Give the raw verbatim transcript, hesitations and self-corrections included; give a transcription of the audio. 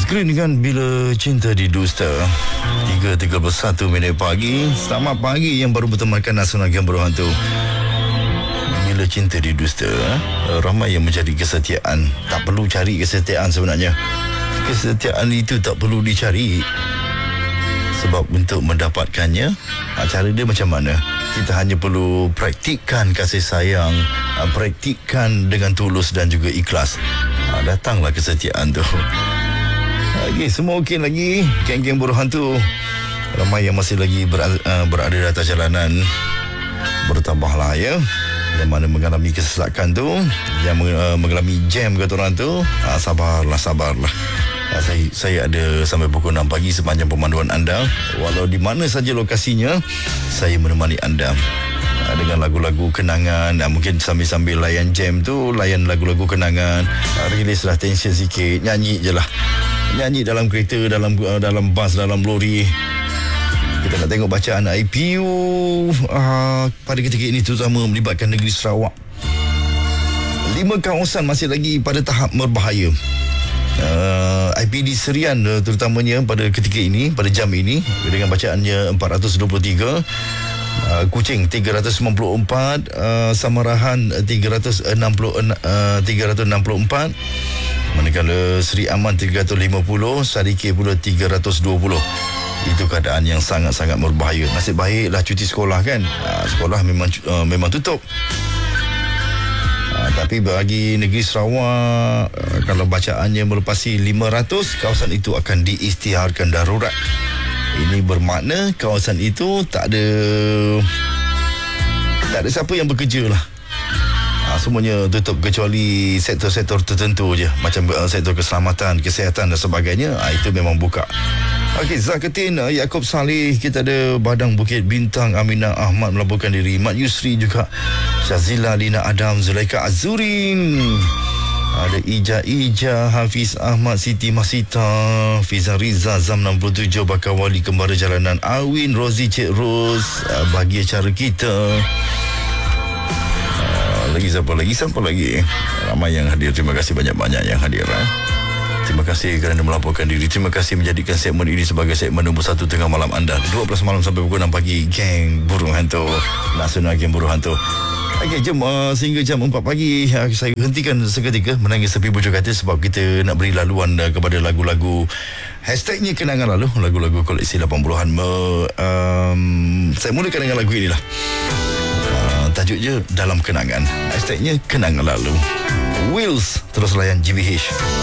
Screen kan Bila Cinta Didusta. Tiga tiga puluh satu minit pagi. Selamat pagi yang baru bertemankan Nasional Gembira Hantu. Bila Cinta Didusta, ramai yang mencari kesetiaan. Tak perlu cari kesetiaan sebenarnya. Kesetiaan itu tak perlu dicari, sebab untuk mendapatkannya, cara dia macam mana? Kita hanya perlu praktikkan kasih sayang, praktikkan dengan tulus dan juga ikhlas. Datanglah kesetiaan tu. Okay, semua okey lagi. Geng-geng buruh hantu, ramai yang masih lagi berada, berada di atas jalanan. Bertabahlah ya, yang mana mengalami kesesakan tu, yang mengalami jam kata orang tu, sabarlah, sabarlah. Saya, saya ada sampai pukul enam pagi sepanjang pemanduan anda. Walau di mana saja lokasinya, saya menemani anda dengan lagu-lagu kenangan. Mungkin sambil-sambil layan jam tu, layan lagu-lagu kenangan, release lah tension sikit. Nyanyi je lah. Nyanyi dalam kereta, dalam dalam bas, dalam lori. Kita nak tengok bacaan I P U uh, pada ketika ini, terutama melibatkan negeri Sarawak. Lima kawasan masih lagi pada tahap berbahaya. Uh, I P D Serian uh, terutamanya pada ketika ini, pada jam ini, dengan bacaannya empat ratus dua puluh tiga. uh, Kuching tiga ratus sembilan puluh empat, uh, Samarahan tiga ratus enam puluh, uh, tiga ratus enam puluh empat, manakala Seri Aman tiga ratus lima puluh, Sarike pula tiga ratus dua puluh. Itu keadaan yang sangat-sangat berbahaya. Nasib baiklah cuti sekolah kan. uh, Sekolah memang uh, memang tutup. Uh, tapi bagi negeri Sarawak, uh, kalau bacaannya melepasi lima ratus, kawasan itu akan diisytiharkan darurat. Ini bermakna kawasan itu tak ada tak ada siapa yang bekerja lah. uh, Semuanya tutup kecuali sektor-sektor tertentu je, macam uh, sektor keselamatan, kesihatan dan sebagainya. uh, Itu memang buka. Okey, Zakatin, uh, Yaakob Saleh, kita ada Badang Bukit Bintang, Aminah Ahmad melaporkan diri, Mat Yusri juga, Syazila Lina Adam, Zulaika Azurin, ada Ija Ija, Hafiz Ahmad, Siti Masita, Fiza Riza, Zam enam puluh tujuh, Bakar Wali Kembara Jalanan, Awin, Rozi, Cik Ros, uh, Bahagia Cara Kita. uh, Lagi siapa lagi? Siapa lagi? Ramai yang hadir. Terima kasih banyak-banyak yang hadir. eh? Terima kasih kerana melaporkan diri. Terima kasih menjadikan segmen ini sebagai segmen nombor satu tengah malam anda. dua belas malam sampai pukul enam pagi. Geng Burung Hantu, Nasional Geng Buruh Hantu. Okey, jom uh, sehingga jam empat pagi uh, saya hentikan seketika menangis tepi bujur kata, sebab kita nak beri laluan uh, kepada lagu-lagu hashtagnya kenangan lalu, lagu-lagu koleksi lapan puluhan. Uh, um, saya mulakan dengan lagu inilah. Uh, tajuk je Dalam Kenangan. Hashtagnya kenangan lalu. Wills, terus layan G B H.